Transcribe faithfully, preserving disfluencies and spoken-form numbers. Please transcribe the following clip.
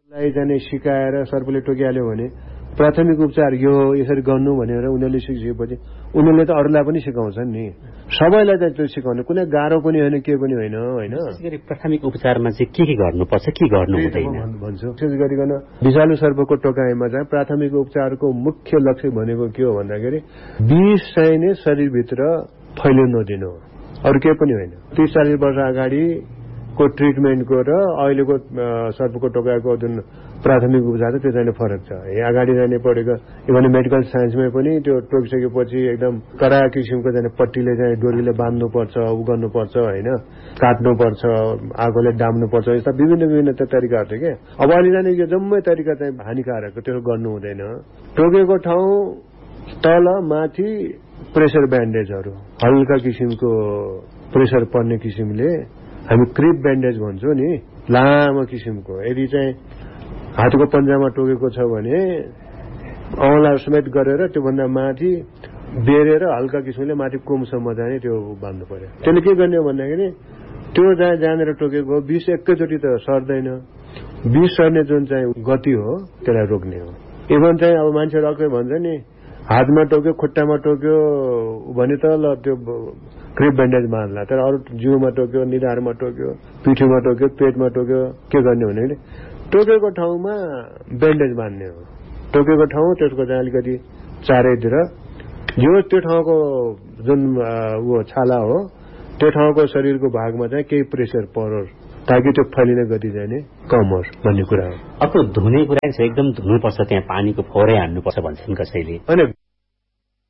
जाने सिकाएर सर्पले टोकिहाल्यो भने प्राथमिक उपचार यो यसरी गर्नु भनेर उनीहरूले सिकिसकेपछि उनीहरूले त अरूलाई पनि सिकाउँछन् नि। सबैलाई त त्यो सिकाउने कुनै गाह्रो पनि होइन, के पनि होइन होइन। त्यसैगरी प्राथमिक उपचारमा चाहिँ के के गर्नुपर्छ, के गर्नु हुँदैन भन्छु। विशेष गरिकन विषालु सर्पको टोकाइमा चाहिँ प्राथमिक उपचारको मुख्य लक्ष्य भनेको के हो भन्दाखेरि विष चाहिँ नै शरीरभित्र फैलिन नदिनु हो, अरू केही पनि होइन। तीस चालिस वर्ष अगाडिको ट्रिटमेन्टको र अहिलेको सर्पको टोकाइको जुन प्राथमिक उपचार त्यो चाहिँ फरक छ। अगाडि जाने पढेको इभन मेडिकल साइन्समै पनि त्यो टोकिसकेपछि एकदम कडा किसिमको जाने पट्टीले चाहिँ डोरीले बाँध्नुपर्छ, उ गर्नुपर्छ होइन, काट्नुपर्छ, आगोले डाम्नुपर्छ, यस्ता विभिन्न विभिन्न तरिकाहरू थियो क्या। अब अहिले जाने यो जम्मै तरिका चाहिँ हानिकारक, त्यो गर्नु हुँदैन। टोकेको ठाउँ तल माथि प्रेसर ब्यान्डेजहरू, हल्का किसिमको प्रेसर पर्ने किसिमले हामी क्रिप ब्यान्डेज भन्छौँ नि, लामो किसिमको। यदि चाहिँ हातको पन्जामा टोकेको छ भने औँला समेत गरेर त्योभन्दा माथि बेरेर हल्का किसिमले माथि कुमसम्म जाने त्यो बाँध्नु पर्यो। त्यसले के गर्ने हो भन्दाखेरि त्यो जहाँ जहाँनिर टोकेको विष एकैचोटि त सर्दैन, विष सर्ने जुन चाहिँ गति हो त्यसलाई रोक्ने हो। इभन चाहिँ अब मान्छेहरू अर्कै भन्छ नि, हातमा टोक्यो खुट्टामा टोक्यो भने त ल त्यो क्रिप ब्यान्डेज बाँध्ला, तर अरू जिउमा टोक्यो, निधारमा टोक्यो, पिठीमा टोक्यो, पेटमा टोक्यो, के गर्ने भन्दाखेरि टोकेको ठाउँमा ब्यान्डेज बाँध्ने हो। टोकेको ठाउँ त्यसको चाहिँ अलिकति चारैतिर जो त्यो ठाउँको जुन ऊ छाला हो त्यो ठाउँको शरीरको भागमा चाहिँ केही प्रेसर परोस् ताकि त्यो फैलिने गति चाहिँ नि कम होस् भन्ने कुरा हो। अर्को धुने कुरा छ, एकदम धुनुपर्छ, त्यहाँ पानीको फोहोरै हान्नुपर्छ भन्छन् कसैले। होइन